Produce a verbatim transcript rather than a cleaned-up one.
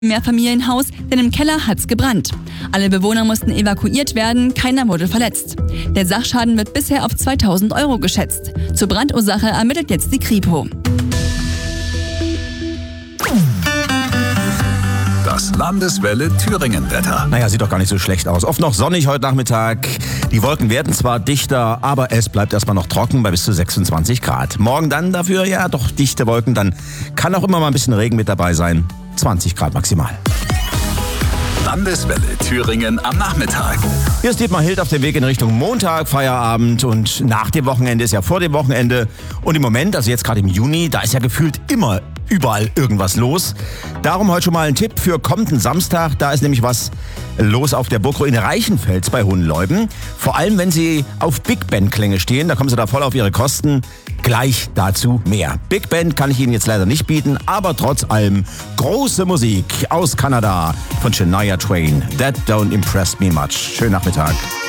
Mehrfamilienhaus, denn im Keller hat's gebrannt. Alle Bewohner mussten evakuiert werden, keiner wurde verletzt. Der Sachschaden wird bisher auf zweitausend Euro geschätzt. Zur Brandursache ermittelt jetzt die Kripo. Das Landeswelle Thüringen-Wetter. Naja, sieht doch gar nicht so schlecht aus. Oft noch sonnig heute Nachmittag. Die Wolken werden zwar dichter, aber es bleibt erstmal noch trocken bei bis zu sechsundzwanzig Grad. Morgen dann dafür, ja, doch dichte Wolken. Dann kann auch immer mal ein bisschen Regen mit dabei sein. zwanzig Grad maximal. Landeswelle Thüringen am Nachmittag. Hier ist Dietmar Hild auf dem Weg in Richtung Montag, Feierabend, und nach dem Wochenende ist ja vor dem Wochenende. Und im Moment, also jetzt gerade im Juni, da ist ja gefühlt immer überall irgendwas los. Darum heute schon mal ein Tipp für kommenden Samstag. Da ist nämlich was los auf der Burgruine Reichenfels bei Hohenleuben. Vor allem, wenn Sie auf Big Band Klänge stehen, da kommen Sie da voll auf Ihre Kosten. Gleich dazu mehr. Big Band kann ich Ihnen jetzt leider nicht bieten, aber trotz allem große Musik aus Kanada von Shania Twain. That don't impress me much. Schönen Nachmittag.